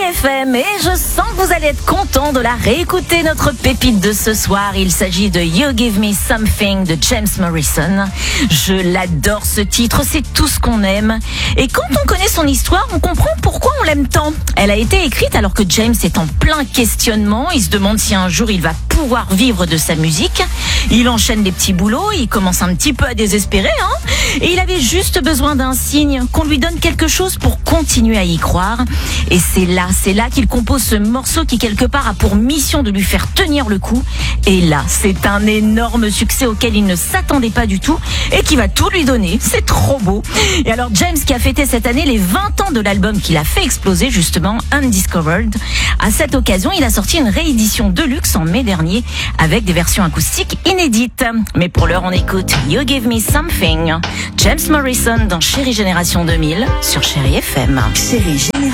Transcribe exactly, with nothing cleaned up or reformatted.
F M et je sens que vous allez être content de la réécouter, notre pépite de ce soir. Il s'agit de You Give Me Something de James Morrison. Je l'adore ce titre, c'est tout ce qu'on aime. Et quand on connaît son histoire, on comprend pourquoi on l'aime tant. Elle a été écrite alors que James est en plein questionnement. Il se demande si un jour il va pouvoir vivre de sa musique. Il enchaîne les petits boulots, il commence un petit peu à désespérer, hein. Et il avait juste besoin d'un signe, qu'on lui donne quelque chose pour continuer à y croire. Et c'est là, c'est là qu'il compose ce morceau qui quelque part a pour mission de lui faire tenir le coup. Et là, c'est un énorme succès auquel il ne s'attendait pas du tout et qui va tout lui donner. C'est trop beau. Et alors James, qui a fêté cette année les vingt ans de l'album qu'il a fait exploser justement, Undiscovered, à cette occasion, il a sorti une réédition de luxe en mai dernier avec des versions acoustiques inédites. Mais pour l'heure, on écoute You Give Me Something, James Morrison dans Chérie Génération deux mille sur Chérie F M. Chérie Génération